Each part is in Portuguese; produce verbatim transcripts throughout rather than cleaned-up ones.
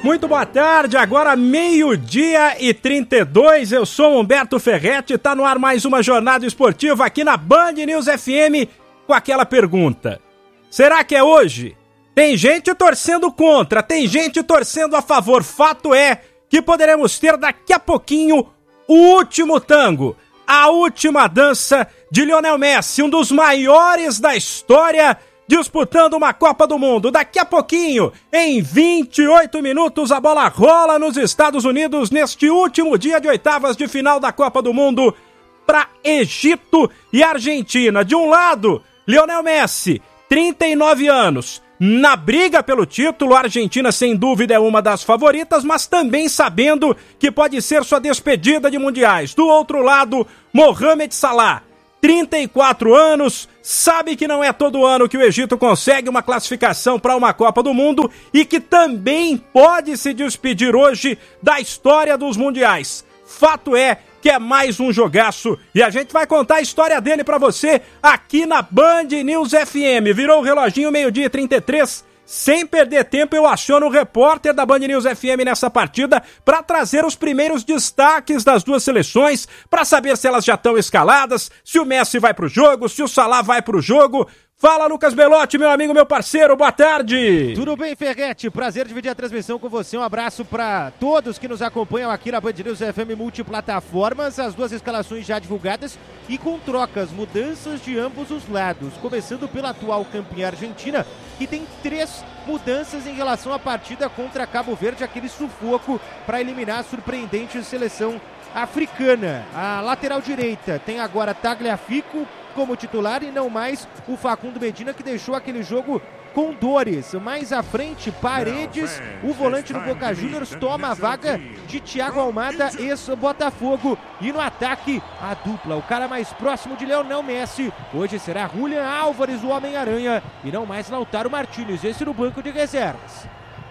Muito boa tarde, agora meio-dia e trinta e dois, eu sou Humberto Ferretti, tá no ar mais uma jornada esportiva aqui na Band News F M com aquela pergunta: será que é hoje? Tem gente torcendo contra, tem gente torcendo a favor, fato é que poderemos ter daqui a pouquinho o último tango, a última dança de Lionel Messi, um dos maiores da história, disputando uma Copa do Mundo. Daqui a pouquinho, em vinte e oito minutos, a bola rola nos Estados Unidos neste último dia de oitavas de final da Copa do Mundo para Egito e Argentina. De um lado, Lionel Messi, trinta e nove anos, na briga pelo título. A Argentina sem dúvida é uma das favoritas, mas também sabendo que pode ser sua despedida de mundiais. Do outro lado, Mohamed Salah, trinta e quatro anos, sabe que não é todo ano que o Egito consegue uma classificação para uma Copa do Mundo e que também pode se despedir hoje da história dos mundiais. Fato é que é mais um jogaço e a gente vai contar a história dele para você aqui na Band News F M. Virou o reloginho meio-dia e trinta e três. Sem perder tempo, eu aciono o repórter da Band News F M nessa partida para trazer os primeiros destaques das duas seleções, para saber se elas já estão escaladas, se o Messi vai pro jogo, se o Salah vai pro jogo. Fala, Lucas Belotti, meu amigo, meu parceiro, boa tarde. Tudo bem, Ferretti? Prazer dividir a transmissão com você. Um abraço para todos que nos acompanham aqui na Band News F M multiplataformas. As duas escalações já divulgadas e com trocas, mudanças de ambos os lados. Começando pela atual campeã Argentina, que tem três mudanças em relação à partida contra Cabo Verde, aquele sufoco para eliminar a surpreendente seleção africana. A lateral direita tem agora Tagliafico como titular e não mais o Facundo Medina, que deixou aquele jogo com dores. Mais à frente, Paredes, o volante do Boca Juniors, toma a vaga de Thiago Almada, ex-Botafogo. E no ataque, a dupla, o cara mais próximo de Lionel Messi, hoje será Julián Álvares, o Homem-Aranha, e não mais Lautaro Martínez, esse no banco de reservas.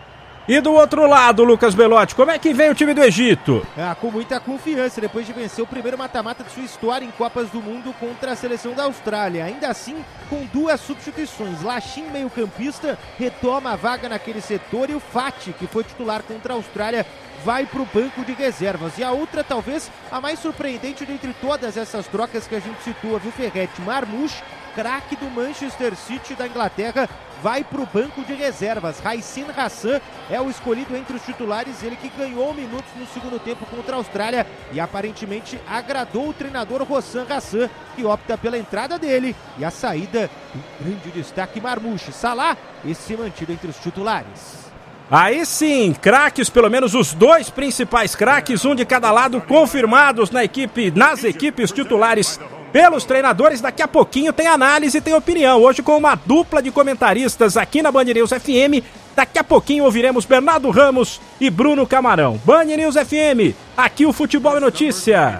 E do outro lado, Lucas Belotti, como é que vem o time do Egito? Ah, com muita confiança, depois de vencer o primeiro mata-mata de sua história em Copas do Mundo contra a seleção da Austrália. Ainda assim, com duas substituições. Lachin, meio-campista, retoma a vaga naquele setor, e o Fati, que foi titular contra a Austrália, vai para o banco de reservas. E a outra, talvez, a mais surpreendente dentre todas essas trocas que a gente citou, viu, Ferretti? Marmoush, craque do Manchester City da Inglaterra, vai para o banco de reservas. Raicine Hassan é o escolhido entre os titulares, ele que ganhou minutos no segundo tempo contra a Austrália e aparentemente agradou o treinador Rossan Hassan, que opta pela entrada dele e a saída do grande destaque Marmoush. Salah, esse mantido entre os titulares. Aí sim, craques, pelo menos os dois principais craques, um de cada lado, confirmados na equipe, nas equipes titulares pelos treinadores. Daqui a pouquinho tem análise e tem opinião, hoje com uma dupla de comentaristas aqui na Band News F M. Daqui a pouquinho ouviremos Bernardo Ramos e Bruno Camarão. Band News F M, aqui o futebol é notícia.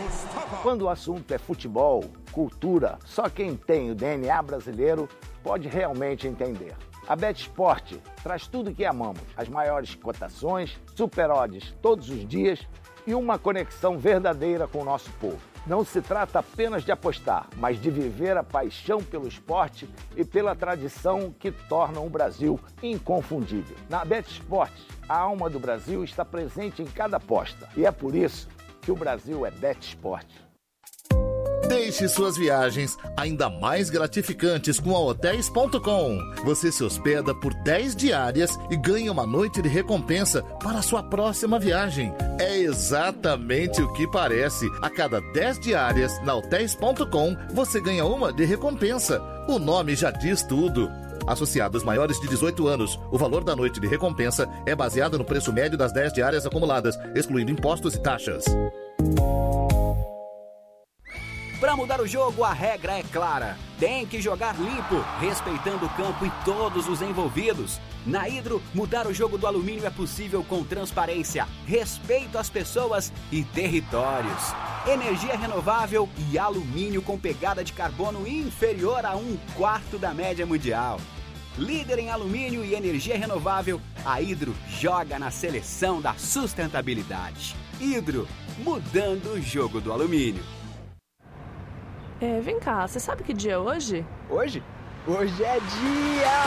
Quando o assunto é futebol, cultura, só quem tem o D N A brasileiro pode realmente entender. A BetSport traz tudo que amamos, as maiores cotações, super odds todos os dias e uma conexão verdadeira com o nosso povo. Não se trata apenas de apostar, mas de viver a paixão pelo esporte e pela tradição que tornam o Brasil inconfundível. Na BetSport, a alma do Brasil está presente em cada aposta e é por isso que o Brasil é BetSport. Deixe suas viagens ainda mais gratificantes com a hotéis ponto com. Você se hospeda por dez diárias e ganha uma noite de recompensa para a sua próxima viagem. É exatamente o que parece. A cada dez diárias na hotéis ponto com, você ganha uma de recompensa. O nome já diz tudo. Associados maiores de dezoito anos, o valor da noite de recompensa é baseado no preço médio das dez diárias acumuladas, excluindo impostos e taxas. Para mudar o jogo, a regra é clara. Tem que jogar limpo, respeitando o campo e todos os envolvidos. Na Hidro, mudar o jogo do alumínio é possível com transparência, respeito às pessoas e territórios. Energia renovável e alumínio com pegada de carbono inferior a um quarto da média mundial. Líder em alumínio e energia renovável, a Hidro joga na seleção da sustentabilidade. Hidro, mudando o jogo do alumínio. É, vem cá, você sabe que dia é hoje? Hoje? Hoje é dia